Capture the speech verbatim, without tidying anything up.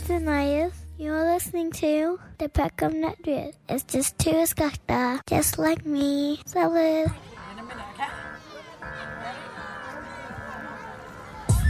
Denise. You're listening to the Peckham Network. It's just two skakta, just like me. Salut.